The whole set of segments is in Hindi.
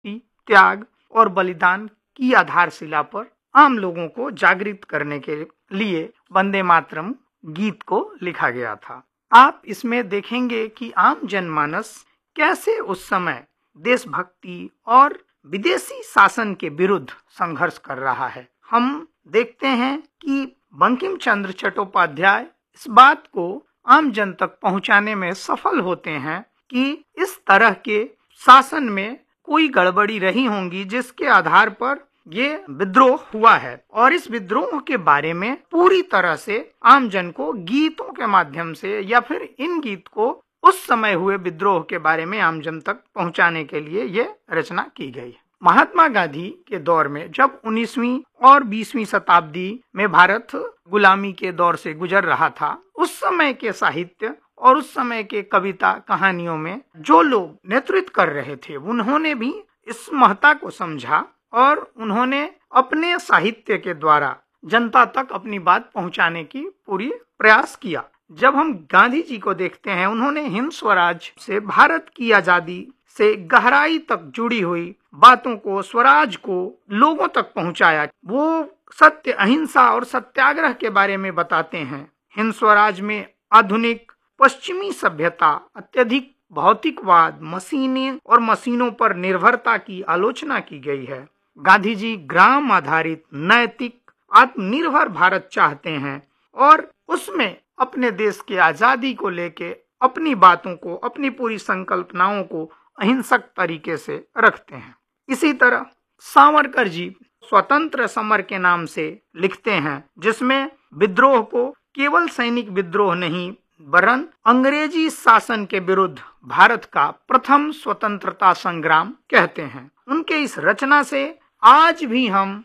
त्याग और बलिदान की आधारशिला पर आम लोगों को जागृत करने के लिए वंदे मातरम गीत को लिखा गया था। आप इसमें देखेंगे कि आम जनमानस कैसे उस समय देशभक्ति और विदेशी शासन के विरुद्ध संघर्ष कर रहा है। हम देखते हैं कि बंकिम चंद्र चट्टोपाध्याय इस बात को आम जन तक पहुंचाने में सफल होते हैं कि इस तरह के शासन में कोई गड़बड़ी रही होंगी जिसके आधार पर ये विद्रोह हुआ है, और इस विद्रोह के बारे में पूरी तरह से आम जन को गीतों के माध्यम से या फिर इन गीत को उस समय हुए विद्रोह के बारे में आम जन तक पहुंचाने के लिए ये रचना की गई। महात्मा गांधी के दौर में जब 19वीं और 20वीं शताब्दी में भारत गुलामी के दौर से गुजर रहा था, उस समय के साहित्य और उस समय के कविता कहानियों में जो लोग नेतृत्व कर रहे थे उन्होंने भी इस महत्ता को समझा और उन्होंने अपने साहित्य के द्वारा जनता तक अपनी बात पहुंचाने की पूरी प्रयास किया। जब हम गांधी जी को देखते हैं, उन्होंने हिंद स्वराज से भारत की आजादी से गहराई तक जुड़ी हुई बातों को, स्वराज को लोगों तक पहुंचाया। वो सत्य, अहिंसा और सत्याग्रह के बारे में बताते हैं। हिंद स्वराज में आधुनिक पश्चिमी सभ्यता, अत्यधिक भौतिकवाद, मशीनें और मशीनों पर निर्भरता की आलोचना की गई है। गांधी जी ग्राम आधारित, नैतिक, आत्मनिर्भर भारत चाहते हैं और उसमें अपने देश की आजादी को लेके अपनी बातों को, अपनी पूरी संकल्पनाओं को अहिंसक तरीके से रखते हैं। इसी तरह सावरकर जी स्वतंत्र समर के नाम से लिखते हैं, जिसमें विद्रोह को केवल सैनिक विद्रोह नहीं वरन अंग्रेजी शासन के विरुद्ध भारत का प्रथम स्वतंत्रता संग्राम कहते हैं। उनके इस रचना से आज भी हम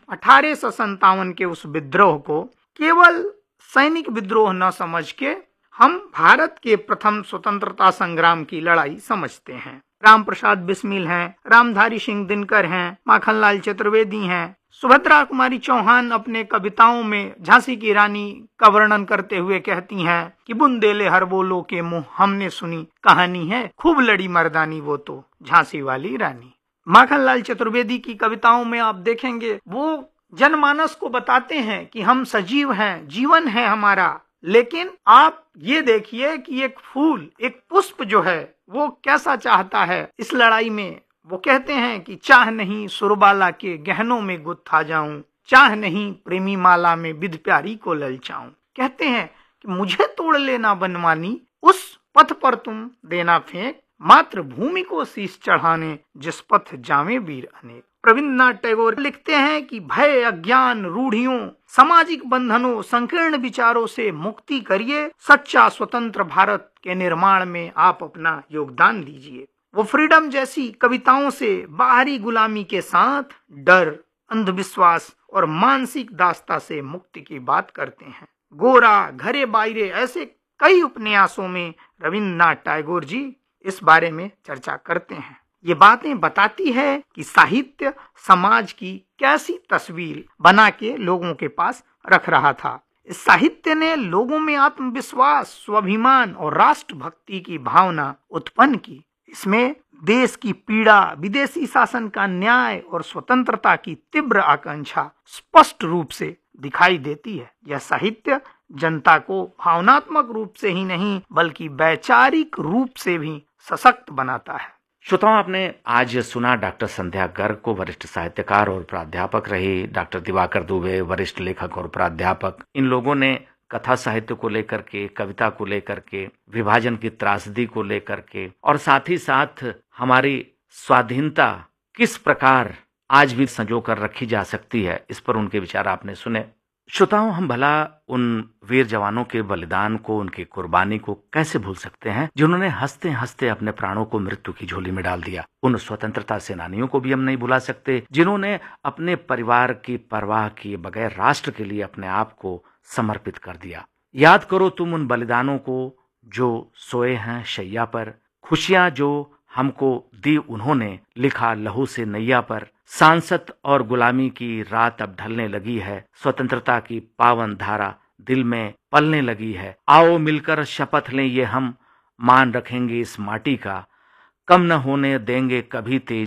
1857 के उस विद्रोह को केवल सैनिक विद्रोह न समझ के हम भारत के प्रथम स्वतंत्रता संग्राम की लड़ाई समझते हैं। राम प्रसाद बिस्मिल हैं, रामधारी सिंह दिनकर हैं, माखनलाल चतुर्वेदी हैं, सुभद्रा कुमारी चौहान अपने कविताओं में झांसी की रानी का वर्णन करते हुए कहती हैं कि बुंदेले हर बोलो के मुंह हमने सुनी कहानी है, खूब लड़ी मर्दानी वो तो झांसी वाली रानी। माखनलाल चतुर्वेदी की कविताओं में आप देखेंगे वो जनमानस को बताते हैं कि हम सजीव हैं, जीवन है हमारा, लेकिन आप ये देखिए कि एक फूल, एक पुष्प जो है वो कैसा चाहता है इस लड़ाई में। वो कहते हैं कि चाह नहीं सुरबाला के गहनों में गुत्था जाऊं, चाह नहीं प्रेमी माला में विध प्यारी को ललचाऊं। कहते हैं कि मुझे तोड़ लेना बनवानी, उस पथ पर तुम देना फेंक, मात्र भूमि को शीश चढ़ाने जिस पथ जावे वीर अनेक। रविन्द्रनाथ टैगोर लिखते हैं कि भय, अज्ञान, रूढ़ियों, सामाजिक बंधनों, संकीर्ण विचारों से मुक्ति करिए, सच्चा स्वतंत्र भारत के निर्माण में आप अपना योगदान दीजिए। वो फ्रीडम जैसी कविताओं से बाहरी गुलामी के साथ डर, अंधविश्वास और मानसिक दास्ता से मुक्ति की बात करते हैं। गोरा, घरे बायरे, ऐसे कई उपन्यासों में रविन्द्रनाथ टैगोर जी इस बारे में चर्चा करते हैं। ये बातें बताती है कि साहित्य समाज की कैसी तस्वीर बना के लोगों के पास रख रहा था। इस साहित्य ने लोगों में आत्मविश्वास, स्वाभिमान और राष्ट्रभक्ति की भावना उत्पन्न की। इसमें देश की पीड़ा, विदेशी शासन का न्याय और स्वतंत्रता की तीव्र आकांक्षा स्पष्ट रूप से दिखाई देती है। यह साहित्य जनता को भावनात्मक रूप से ही नहीं बल्कि वैचारिक रूप से भी सशक्त बनाता है। श्रोताओं, आपने आज सुना डॉक्टर संध्या गर्ग को, वरिष्ठ साहित्यकार और प्राध्यापक रही, डॉक्टर दिवाकर दुबे, वरिष्ठ लेखक और प्राध्यापक। इन लोगों ने कथा साहित्य को लेकर के, कविता को लेकर के, विभाजन की त्रासदी को लेकर के और साथ ही साथ हमारी स्वाधीनता किस प्रकार आज भी संजो कर रखी जा सकती है, इस पर उनके विचार आपने सुने। श्रोताओं, हम भला उन वीर जवानों के बलिदान को, उनकी कुर्बानी को कैसे भूल सकते हैं जिन्होंने हंसते हंसते अपने प्राणों को मृत्यु की झोली में डाल दिया। उन स्वतंत्रता सेनानियों को भी हम नहीं भुला सकते जिन्होंने अपने परिवार की परवाह किए बगैर राष्ट्र के लिए अपने आप को समर्पित कर दिया। याद करो तुम उन बलिदानों को जो सोए हैं शैया पर, खुशियां जो हमको दी उन्होंने, लिखा लहू से नैया पर। सांसत और गुलामी की रात अब ढलने लगी है, स्वतंत्रता की पावन धारा दिल में पलने लगी है। आओ मिलकर शपथ लें ये हम, मान रखेंगे इस माटी का, कम न होने देंगे कभी तेज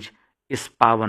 इस पावन